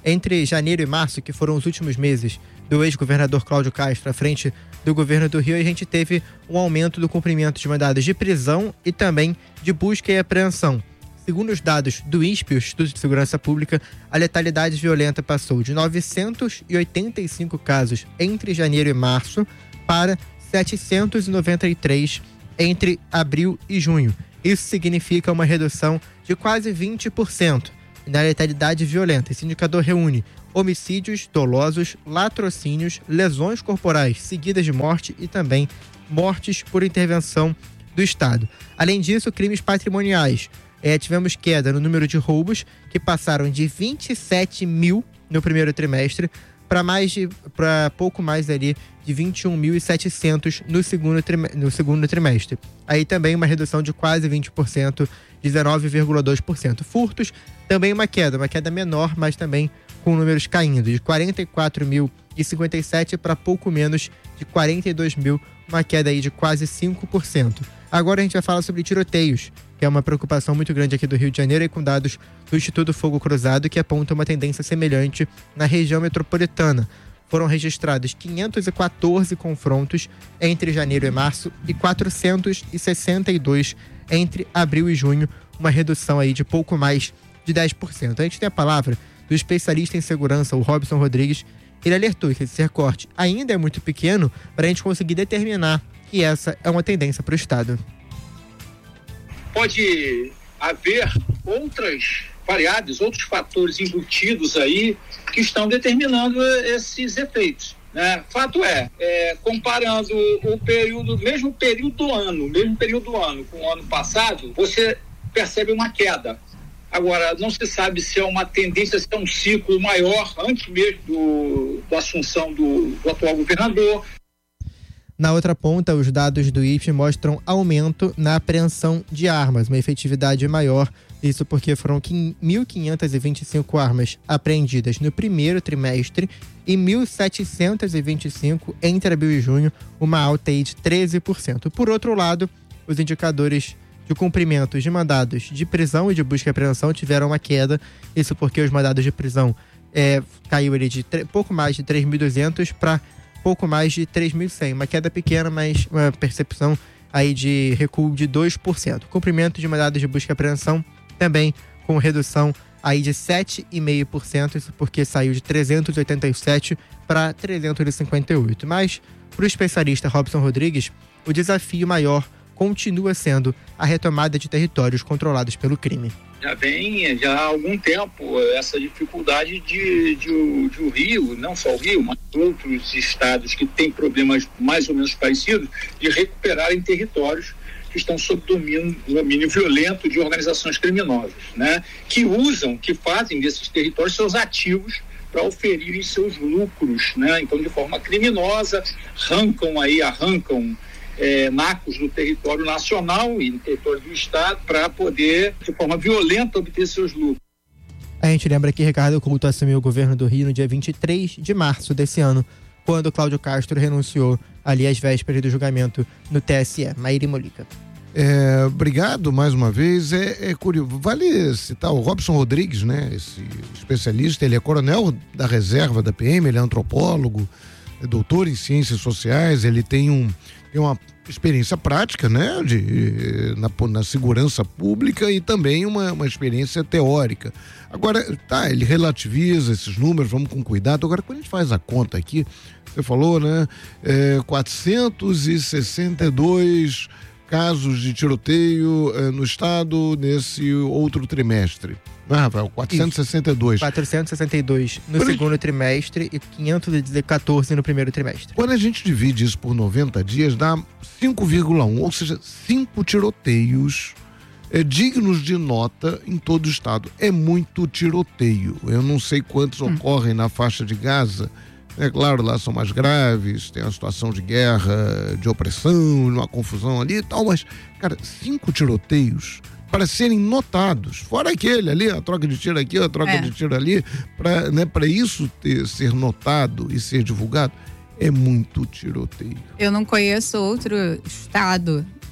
Entre janeiro e março, que foram os últimos meses do ex-governador Cláudio Castro à frente do governo do Rio, a gente teve um aumento do cumprimento de mandados de prisão e também de busca e apreensão. Segundo os dados do I S P, o Instituto de Segurança Pública, a letalidade violenta passou de novecentos e oitenta e cinco casos entre janeiro e março para setecentos e noventa e três entre abril e junho. Isso significa uma redução de quase vinte por cento na letalidade violenta. Esse indicador reúne homicídios dolosos, latrocínios, lesões corporais seguidas de morte e também mortes por intervenção do Estado. Além disso, crimes patrimoniais. É, tivemos queda no número de roubos, que passaram de vinte e sete mil no primeiro trimestre para mais de para pouco mais ali de vinte e um mil e setecentos no segundo trimestre, no segundo trimestre. Aí também uma redução de quase vinte por cento, dezenove vírgula dois por cento. Furtos, também uma queda, uma queda menor, mas também com números caindo, de quarenta e quatro mil e cinquenta e sete para pouco menos de quarenta e dois mil, uma queda aí de quase cinco por cento. Agora a gente vai falar sobre tiroteios, que é uma preocupação muito grande aqui do Rio de Janeiro, e com dados do Instituto Fogo Cruzado, que apontam uma tendência semelhante na região metropolitana. Foram registrados quinhentos e quatorze confrontos entre janeiro e março e quatrocentos e sessenta e dois entre abril e junho, uma redução aí de pouco mais de dez por cento. A gente tem a palavra do especialista em segurança, o Robson Rodrigues. Ele alertou que esse recorte ainda é muito pequeno para a gente conseguir determinar que essa é uma tendência para o Estado. Pode haver outras variáveis, outros fatores embutidos aí que estão determinando esses efeitos, né? Fato é, é comparando o período, mesmo período do ano, mesmo período do ano com o ano passado, você percebe uma queda. Agora, não se sabe se é uma tendência, se é um ciclo maior, antes mesmo do, da assunção do, do atual governador. Na outra ponta, os dados do I F E mostram aumento na apreensão de armas, uma efetividade maior. Isso porque foram mil quinhentos e vinte e cinco armas apreendidas no primeiro trimestre e mil setecentos e vinte e cinco entre abril e junho, uma alta aí de treze por cento. Por outro lado, os indicadores de cumprimentos de mandados de prisão e de busca e apreensão tiveram uma queda. Isso porque os mandados de prisão é, caiu ali de pouco mais de três mil e duzentos para pouco mais de três mil e cem. Uma queda pequena, mas uma percepção aí de recuo de dois por cento. Cumprimento de mandados de busca e apreensão também com redução aí de sete vírgula cinco por cento. Isso porque saiu de trezentos e oitenta e sete para trezentos e cinquenta e oito. Mas, para o especialista Robson Rodrigues, o desafio maior continua sendo a retomada de territórios controlados pelo crime. Já vem já há algum tempo essa dificuldade de, de, de o Rio, não só o Rio, mas outros estados que têm problemas mais ou menos parecidos, de recuperarem territórios que estão sob domínio, domínio violento de organizações criminosas, né? Que usam, que fazem desses territórios seus ativos para oferirem seus lucros, né? Então, de forma criminosa, arrancam aí, arrancam É, nacos no território nacional e no território do Estado para poder, de forma violenta, obter seus lucros. A gente lembra que Ricardo Couto assumiu o governo do Rio no dia vinte e três de março desse ano, quando Cláudio Castro renunciou ali às vésperas do julgamento no T S E. Maíra e Molica. É, obrigado mais uma vez. É, é curioso. Vale citar o Robson Rodrigues, né? Esse especialista, ele é coronel da reserva da P M, ele é antropólogo, é doutor em ciências sociais, ele tem um tem uma experiência prática, né, de, na, na segurança pública e também uma, uma experiência teórica. Agora, tá, ele relativiza esses números, vamos com cuidado. Agora, quando a gente faz a conta aqui, você falou, né, é, quatrocentos e sessenta e dois casos de tiroteio é, no estado nesse outro trimestre. Não é, Rafael? quatrocentos e sessenta e dois. quatrocentos e sessenta e dois no Quando segundo trimestre e quinhentos e quatorze no primeiro trimestre. Quando a gente divide isso por noventa dias, dá cinco vírgula um, ou seja, cinco tiroteios é, dignos de nota em todo o estado. É muito tiroteio. Eu não sei quantos hum. ocorrem na faixa de Gaza. É claro, lá são mais graves, tem a situação de guerra, de opressão, uma confusão ali e tal, mas, cara, cinco tiroteios para serem notados, fora aquele ali, a troca de tiro aqui, a troca É. de tiro ali, para, né, para isso ter, ser notado e ser divulgado, é muito tiroteio. Eu não conheço outro estado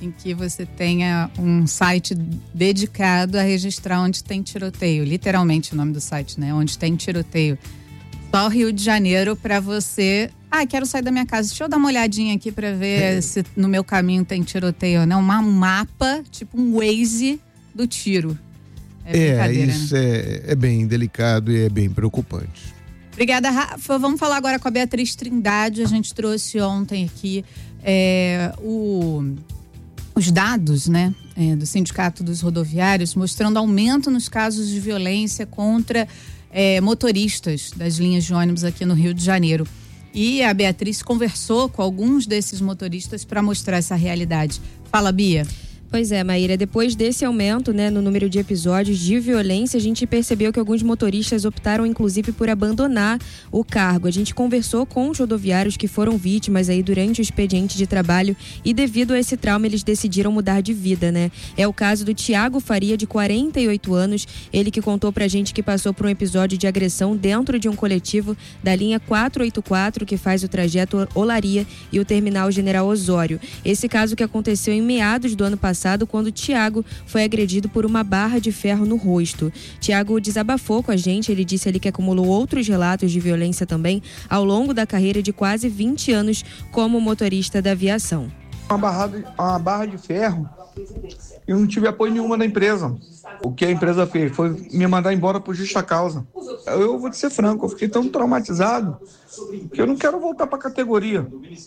em que você tenha um site dedicado a registrar onde tem tiroteio. Literalmente o nome do site, né? Onde tem tiroteio. Só o Rio de Janeiro para você... Ah, quero sair da minha casa. Deixa eu dar uma olhadinha aqui para ver se no meu caminho tem tiroteio ou não. Um mapa, tipo um Waze do tiro. É, é isso, né? é, é bem delicado e é bem preocupante. Obrigada, Rafa. Vamos falar agora com a Beatriz Trindade. A gente trouxe ontem aqui é, o, os dados, né, é, do Sindicato dos Rodoviários, mostrando aumento nos casos de violência contra é, motoristas das linhas de ônibus aqui no Rio de Janeiro. E a Beatriz conversou com alguns desses motoristas para mostrar essa realidade. Fala, Bia. Pois é, Maíra, depois desse aumento, né, no número de episódios de violência, a gente percebeu que alguns motoristas optaram, inclusive, por abandonar o cargo. A gente conversou com os rodoviários que foram vítimas aí durante o expediente de trabalho e, devido a esse trauma, eles decidiram mudar de vida, né? É o caso do Tiago Faria, de quarenta e oito anos, ele que contou pra gente que passou por um episódio de agressão dentro de um coletivo da linha quatrocentos e oitenta e quatro, que faz o trajeto Olaria e o terminal General Osório. Esse caso que aconteceu em meados do ano passado, quando Tiago foi agredido por uma barra de ferro no rosto. Tiago desabafou com a gente, ele disse ali que acumulou outros relatos de violência também ao longo da carreira de quase vinte anos como motorista da aviação. Uma barra de, uma barra de ferro, eu não tive apoio nenhuma da empresa. O que a empresa fez foi me mandar embora por justa causa. Eu vou te ser franco, eu fiquei tão traumatizado que eu não quero voltar para a categoria.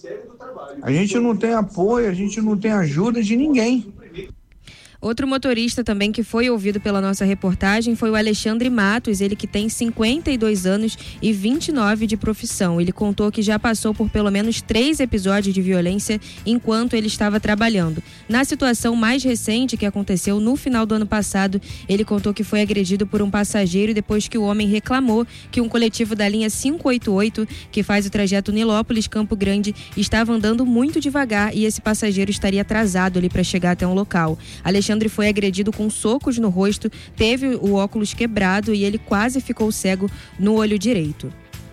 A gente não tem apoio, a gente não tem ajuda de ninguém. Outro motorista também que foi ouvido pela nossa reportagem foi o Alexandre Matos, ele que tem cinquenta e dois anos e vinte e nove de profissão. Ele contou que já passou por pelo menos três episódios de violência enquanto ele estava trabalhando. Na situação mais recente, que aconteceu no final do ano passado, ele contou que foi agredido por um passageiro depois que o homem reclamou que um coletivo da linha quinhentos e oitenta e oito, que faz o trajeto Nilópolis-Campo Grande, estava andando muito devagar e esse passageiro estaria atrasado ali para chegar até um local. Alexandre foi agredido com socos no rosto, teve o óculos quebrado e ele quase ficou cego no olho direito.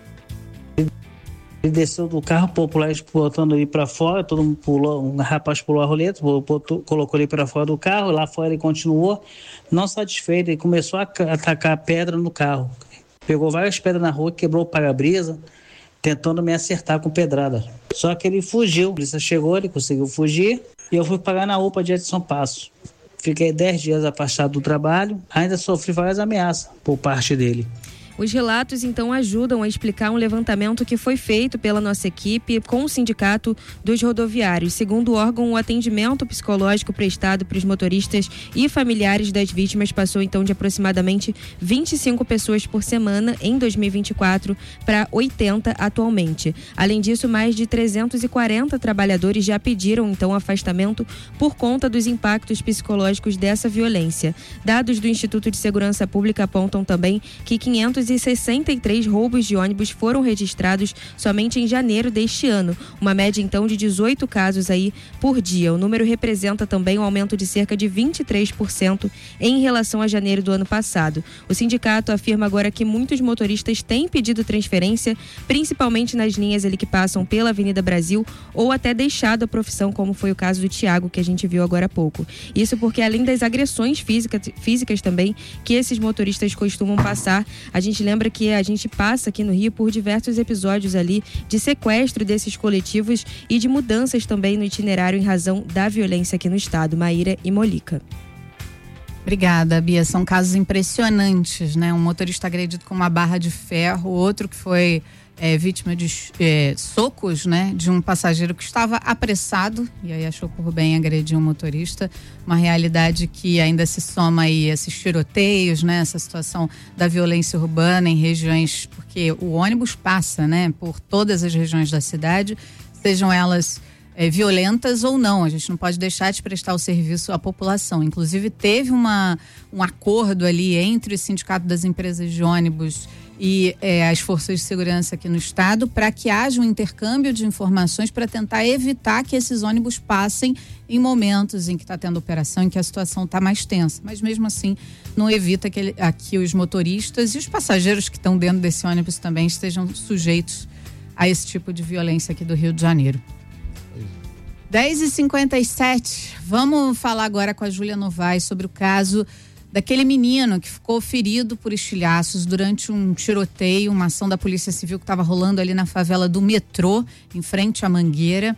Ele desceu do carro, popular botando ele para fora, todo mundo pulou, um rapaz pulou a roleta, botou, colocou ele para fora do carro, lá fora ele continuou, não satisfeito, ele começou a atacar pedra no carro. Pegou várias pedras na rua, quebrou o para-brisa, tentando me acertar com pedrada. Só que ele fugiu, a polícia chegou, ele conseguiu fugir e eu fui pagar na U P A de Edson Passo. Fiquei dez dias afastado do trabalho, ainda sofri várias ameaças por parte dele. Os relatos, então, ajudam a explicar um levantamento que foi feito pela nossa equipe com o Sindicato dos Rodoviários. Segundo o órgão, o atendimento psicológico prestado para os motoristas e familiares das vítimas passou, então, de aproximadamente vinte e cinco pessoas por semana em dois mil e vinte e quatro para oitenta atualmente. Além disso, mais de trezentos e quarenta trabalhadores já pediram, então, afastamento por conta dos impactos psicológicos dessa violência. Dados do Instituto de Segurança Pública apontam também que quinhentos e sessenta e três roubos de ônibus foram registrados somente em janeiro deste ano, uma média então de dezoito casos aí por dia. O número representa também um aumento de cerca de vinte e três por cento em relação a janeiro do ano passado. O sindicato afirma agora que muitos motoristas têm pedido transferência, principalmente nas linhas ali que passam pela Avenida Brasil ou até deixado a profissão, como foi o caso do Tiago, que a gente viu agora há pouco. Isso porque, além das agressões física, físicas também que esses motoristas costumam passar, a gente lembra que a gente passa aqui no Rio por diversos episódios ali de sequestro desses coletivos e de mudanças também no itinerário em razão da violência aqui no estado. Maíra e Molica. Obrigada, Bia. São casos impressionantes, né? Um motorista agredido com uma barra de ferro, outro que foi é, vítima de é, socos, né? De um passageiro que estava apressado e aí achou por bem agredir um motorista. Uma realidade que ainda se soma aí esses tiroteios, né? Essa situação da violência urbana em regiões, porque o ônibus passa, né? Por todas as regiões da cidade, sejam elas É, violentas ou não, a gente não pode deixar de prestar o serviço à população. Inclusive teve uma, um acordo ali entre o Sindicato das Empresas de Ônibus e é, as forças de segurança aqui no estado para que haja um intercâmbio de informações para tentar evitar que esses ônibus passem em momentos em que está tendo operação, em que a situação está mais tensa. Mas mesmo assim não evita que ele, aqui os motoristas e os passageiros que estão dentro desse ônibus também estejam sujeitos a esse tipo de violência aqui do Rio de Janeiro. dez e cinquenta e sete, vamos falar agora com a Júlia Novaes sobre o caso daquele menino que ficou ferido por estilhaços durante um tiroteio, uma ação da Polícia Civil que estava rolando ali na favela do Metrô, em frente à Mangueira.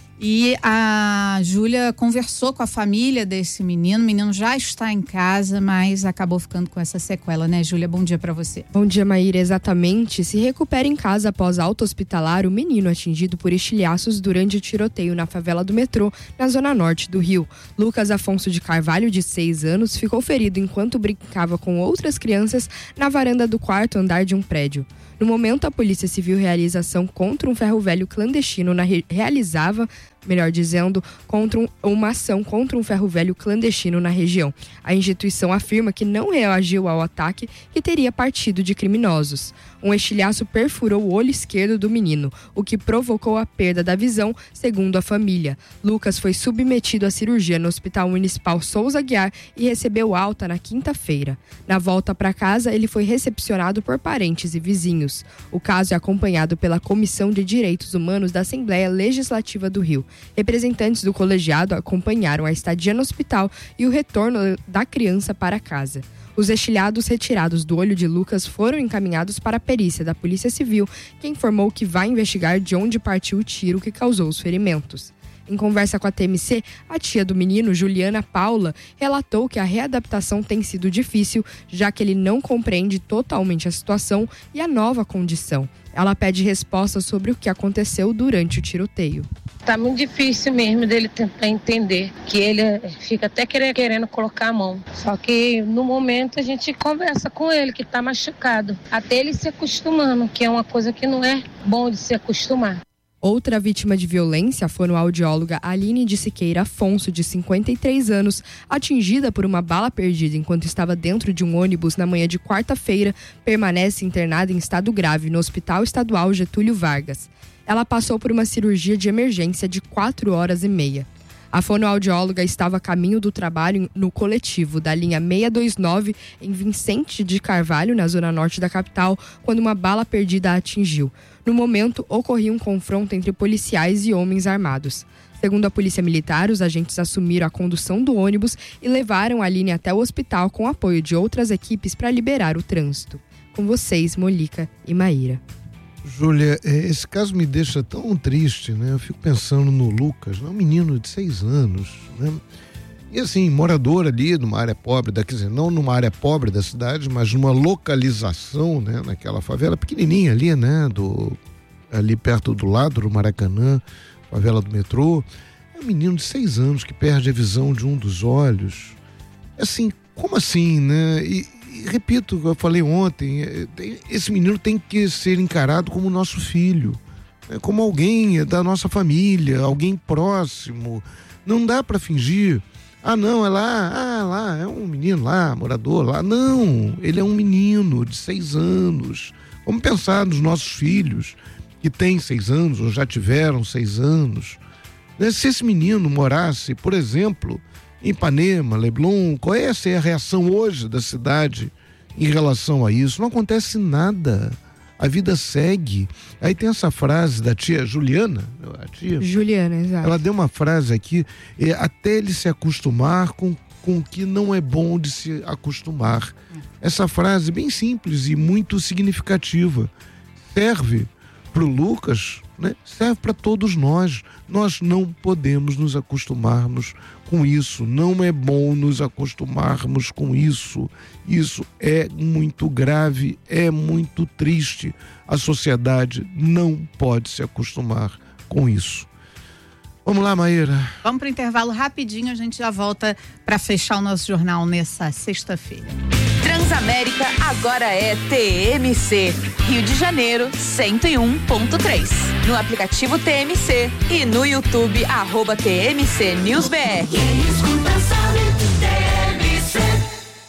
E a Júlia conversou com a família desse menino. O menino já está em casa, mas acabou ficando com essa sequela, né, Júlia? Bom dia para você. Bom dia, Maíra. Exatamente. Se recupera em casa após alta hospitalar o menino atingido por estilhaços durante o tiroteio na favela do Metrô, na zona norte do Rio. Lucas Afonso de Carvalho, de seis anos, ficou ferido enquanto brincava com outras crianças na varanda do quarto andar de um prédio. No momento, a Polícia Civil realiza ação contra um ferro velho clandestino na re... realizava, melhor dizendo, contra um... uma ação contra um ferro velho clandestino na região. A instituição afirma que não reagiu ao ataque que teria partido de criminosos. Um estilhaço perfurou o olho esquerdo do menino, o que provocou a perda da visão, segundo a família. Lucas foi submetido à cirurgia no Hospital Municipal Souza Aguiar e recebeu alta na quinta-feira. Na volta para casa, ele foi recepcionado por parentes e vizinhos. O caso é acompanhado pela Comissão de Direitos Humanos da Assembleia Legislativa do Rio. Representantes do colegiado acompanharam a estadia no hospital e o retorno da criança para casa. Os estilhados retirados do olho de Lucas foram encaminhados para a perícia da Polícia Civil, que informou que vai investigar de onde partiu o tiro que causou os ferimentos. Em conversa com a T M C, a tia do menino, Juliana Paula, relatou que a readaptação tem sido difícil, já que ele não compreende totalmente a situação e a nova condição. Ela pede respostas sobre o que aconteceu durante o tiroteio. Tá muito difícil mesmo dele tentar entender, que ele fica até querendo colocar a mão. Só que no momento a gente conversa com ele, que tá machucado, até ele se acostumando, que é uma coisa que não é bom de se acostumar. Outra vítima de violência foi a audióloga Aline de Siqueira Afonso, de cinquenta e três anos, atingida por uma bala perdida enquanto estava dentro de um ônibus na manhã de quarta-feira, permanece internada em estado grave no Hospital Estadual Getúlio Vargas. Ela passou por uma cirurgia de emergência de quatro horas e meia. A fonoaudióloga estava a caminho do trabalho no coletivo da linha seiscentos e vinte e nove em Vicente de Carvalho, na zona norte da capital, quando uma bala perdida a atingiu. No momento, ocorria um confronto entre policiais e homens armados. Segundo a Polícia Militar, os agentes assumiram a condução do ônibus e levaram a linha até o hospital com apoio de outras equipes para liberar o trânsito. Com vocês, Molica e Maíra. Júlia, esse caso me deixa tão triste, né? Eu fico pensando no Lucas, né? Um menino de seis anos, né? E assim, morador ali numa área pobre, da, quer dizer, não numa área pobre da cidade, mas numa localização, né? Naquela favela pequenininha ali, né? Do, ali perto do lado do Maracanã, favela do Metrô. É um menino de seis anos que perde a visão de um dos olhos. Assim, como assim, né? E, e repito, eu falei ontem, esse menino tem que ser encarado como nosso filho, né? Como alguém da nossa família, alguém próximo. Não dá para fingir. Ah, não, é lá, ah, lá, é um menino lá, morador lá. Não, ele é um menino de seis anos. Vamos pensar nos nossos filhos que têm seis anos ou já tiveram seis anos. Se esse menino morasse, por exemplo, em Ipanema, Leblon, qual é essa a reação hoje da cidade em relação a isso? Não acontece nada. A vida segue. Aí tem essa frase da tia Juliana, a tia Juliana, exato. Ela deu uma frase aqui, é, até ele se acostumar com, com o que não é bom de se acostumar. Essa frase bem simples e muito significativa. Serve para o Lucas, né? Serve para todos nós. Nós não podemos nos acostumarmos com isso. Não é bom nos acostumarmos com isso. Isso é muito grave, é muito triste. A sociedade não pode se acostumar com isso. Vamos lá, Maíra. Vamos para o intervalo rapidinho, a gente já volta para fechar o nosso jornal nessa sexta-feira. Transamérica agora é T M C, Rio de Janeiro cento e um ponto três. No aplicativo T M C e no YouTube, arroba T M C News B R. Quem escuta sabe, T M C.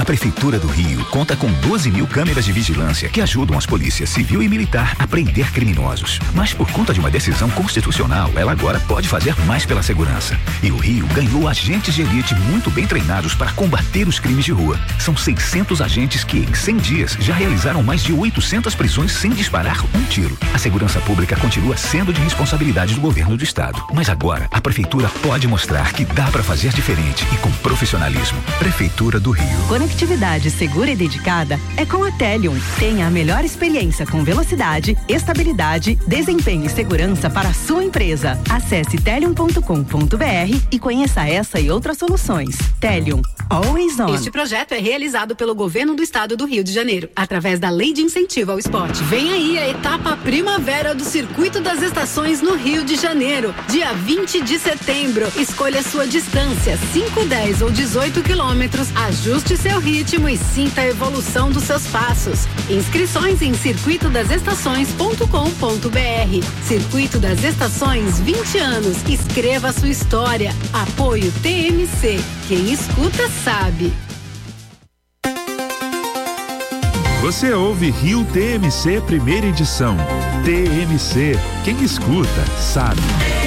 A Prefeitura do Rio conta com doze mil câmeras de vigilância que ajudam as polícias civil e militar a prender criminosos. Mas por conta de uma decisão constitucional, ela agora pode fazer mais pela segurança. E o Rio ganhou agentes de elite muito bem treinados para combater os crimes de rua. São seiscentos agentes que, em cem dias, já realizaram mais de oitocentas prisões sem disparar um tiro. A segurança pública continua sendo de responsabilidade do governo do estado. Mas agora, a Prefeitura pode mostrar que dá para fazer diferente e com profissionalismo. Prefeitura do Rio. Conectividade segura e dedicada é com a Telium. Tenha a melhor experiência com velocidade, estabilidade, desempenho e segurança para a sua empresa. Acesse telium ponto com ponto br e conheça essa e outras soluções. Telium. Always on. Este projeto é realizado pelo Governo do Estado do Rio de Janeiro, através da Lei de Incentivo ao Esporte. Vem aí a etapa Primavera do Circuito das Estações no Rio de Janeiro, dia vinte de setembro. Escolha sua distância, cinco, dez ou dezoito quilômetros, ajuste seu ritmo e sinta a evolução dos seus passos. Inscrições em circuito das estações ponto com ponto br. Circuito das Estações, vinte anos. Escreva sua história. Apoio T M C. Quem escuta sabe. Você ouve Rio T M C primeira edição. T M C, quem escuta sabe.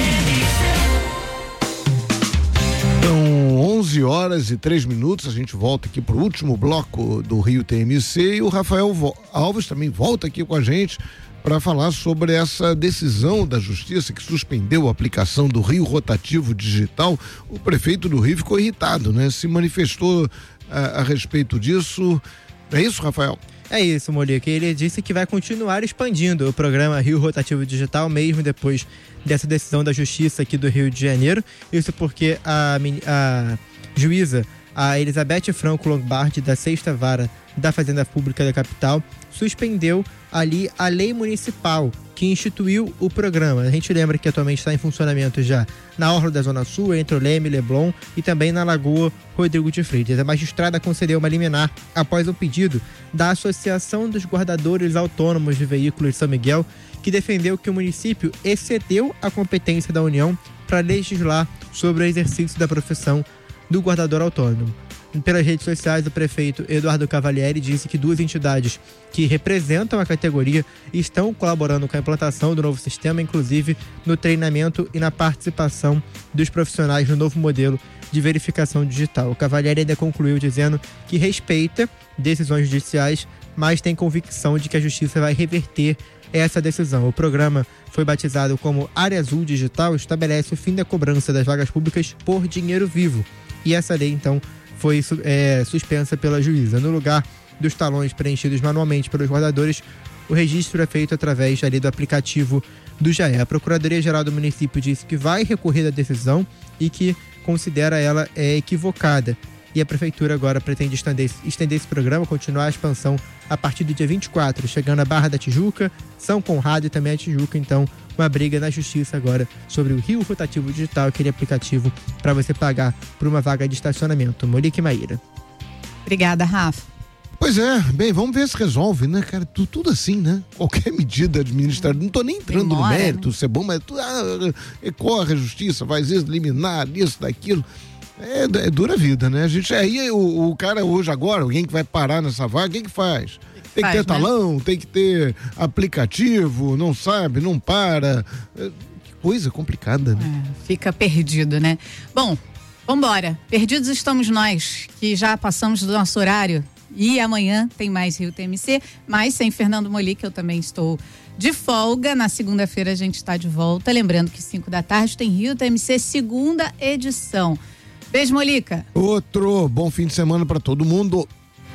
São onze horas e três minutos, a gente volta aqui para o último bloco do Rio T M C e o Rafael Alves também volta aqui com a gente para falar sobre essa decisão da Justiça que suspendeu a aplicação do Rio Rotativo Digital. O prefeito do Rio ficou irritado, né? Se manifestou a, a respeito disso. É isso, Rafael? É isso, Molica. Ele disse que vai continuar expandindo o programa Rio Rotativo Digital, mesmo depois dessa decisão da Justiça aqui do Rio de Janeiro. Isso porque a, a juíza, a Elizabeth Franco Lombardi, da sexta Vara da Fazenda Pública da capital, suspendeu ali a lei municipal que instituiu o programa. A gente lembra que atualmente está em funcionamento já na orla da Zona Sul, entre o Leme e Leblon, e também na Lagoa Rodrigo de Freitas. A magistrada concedeu uma liminar após o pedido da Associação dos Guardadores Autônomos de Veículos São Miguel, que defendeu que o município excedeu a competência da União para legislar sobre o exercício da profissão do guardador autônomo. Pelas redes sociais, o prefeito Eduardo Cavalieri disse que duas entidades que representam a categoria estão colaborando com a implantação do novo sistema, inclusive no treinamento e na participação dos profissionais no novo modelo de verificação digital. O Cavalieri ainda concluiu dizendo que respeita decisões judiciais, mas tem convicção de que a Justiça vai reverter essa decisão. O programa foi batizado como Área Azul Digital, estabelece o fim da cobrança das vagas públicas por dinheiro vivo. E essa lei, então, foi é, suspensa pela juíza. No lugar dos talões preenchidos manualmente pelos guardadores, o registro é feito através ali do aplicativo do J A E. A Procuradoria-Geral do município disse que vai recorrer da decisão e que considera ela é, equivocada. E a Prefeitura agora pretende estender, estender esse programa, continuar a expansão a partir do dia vinte e quatro, chegando a Barra da Tijuca, São Conrado e também a Tijuca. Então, uma briga na Justiça agora sobre o Rio Rotativo Digital, aquele aplicativo para você pagar por uma vaga de estacionamento. Molica e Maíra. Obrigada, Rafa. Pois é, bem, vamos ver se resolve, né, cara? Tudo, tudo assim, né? Qualquer medida administrativa, não tô nem entrando Demora, no mérito, né? Se é bom, mas tu, ah, corre a Justiça, faz isso, eliminar isso, daquilo. É, é dura vida, né? A gente, aí o, o cara hoje, agora, alguém que vai parar nessa vaga, quem que faz? Tem que faz, ter talão, né? Tem que ter aplicativo, não sabe, não para. É, que coisa complicada, né? É, fica perdido, né? Bom, vambora. Perdidos estamos nós, que já passamos do nosso horário. E amanhã tem mais Rio T M C, mas sem Fernando Molica, eu também estou de folga. Na segunda-feira a gente está de volta. Lembrando que cinco da tarde tem Rio T M C, segunda edição. Beijo, Molica. Outro bom fim de semana para todo mundo.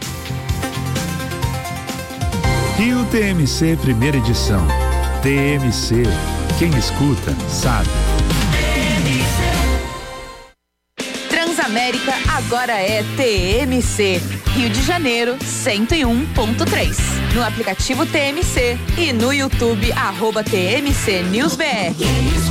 Rio T M C, primeira edição. T M C, quem escuta sabe. Transamérica agora é T M C. Rio de Janeiro, cento e um ponto três. No aplicativo T M C e no YouTube, arroba T M C News B R.